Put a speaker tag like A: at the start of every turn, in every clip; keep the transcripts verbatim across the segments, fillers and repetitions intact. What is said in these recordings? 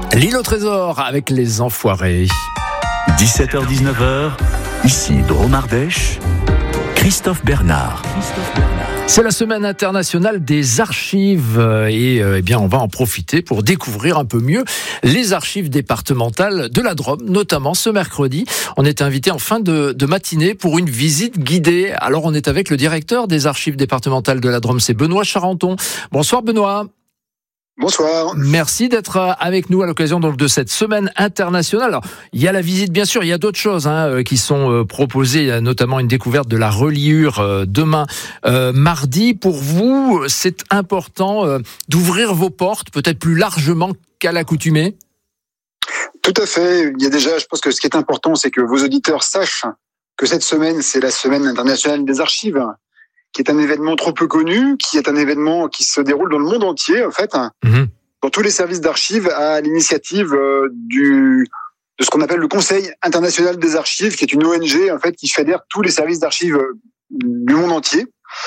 A: L'île au trésor avec les enfoirés.
B: dix-sept heures dix-neuf heures, ici Drôme Ardèche, Christophe Bernard.
A: C'est la semaine internationale des archives et euh, eh bien on va en profiter pour découvrir un peu mieux les archives départementales de la Drôme, notamment ce mercredi. On est invité en fin de, de matinée pour une visite guidée. Alors on est avec le directeur des archives départementales de la Drôme, c'est Benoît Charenton. Bonsoir Benoît.
C: Bonsoir.
A: Merci d'être avec nous à l'occasion donc de cette semaine internationale. Alors, il y a la visite, bien sûr, il y a d'autres choses hein, qui sont proposées. Il y a notamment une découverte de la reliure demain, euh, mardi. Pour vous, c'est important euh, d'ouvrir vos portes, peut-être plus largement qu'à l'accoutumée.
C: Tout à fait. Il y a déjà, je pense que ce qui est important, c'est que vos auditeurs sachent que cette semaine, c'est la semaine internationale des archives, qui est un événement trop peu connu, qui est un événement qui se déroule dans le monde entier, en fait, mmh. dans tous les services d'archives, à l'initiative euh, du de ce qu'on appelle le Conseil international des archives, qui est une O N G, en fait, qui fédère tous les services d'archives du monde entier.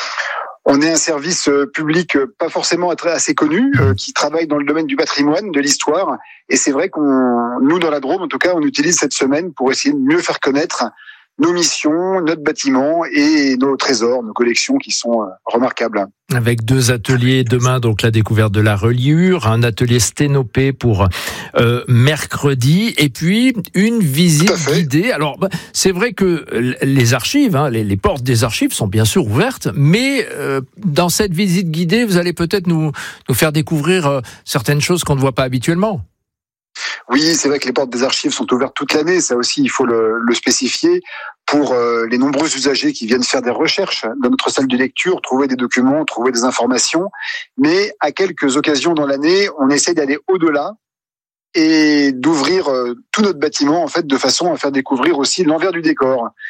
C: On est un service euh, public euh, pas forcément assez connu, euh, qui travaille dans le domaine du patrimoine, de l'histoire, et c'est vrai qu'on, nous, dans la Drôme, en tout cas, on utilise cette semaine pour essayer de mieux faire connaître nos missions, notre bâtiment et nos trésors, nos collections qui sont remarquables.
A: Avec deux ateliers demain, donc la découverte de la reliure, un atelier sténopé pour euh, mercredi, et puis une visite guidée. Alors, c'est vrai que les archives, hein, les, les portes des archives sont bien sûr ouvertes, mais euh, dans cette visite guidée, vous allez peut-être nous, nous faire découvrir euh, certaines choses qu'on ne voit pas habituellement.
C: Oui, c'est vrai que les portes des archives sont ouvertes toute l'année, ça aussi il faut le, le spécifier, pour euh, les nombreux usagers qui viennent faire des recherches dans notre salle de lecture, trouver des documents, trouver des informations, mais à quelques occasions dans l'année, on essaie d'aller au-delà et d'ouvrir euh, tout notre bâtiment en fait de façon à faire découvrir aussi l'envers du décor.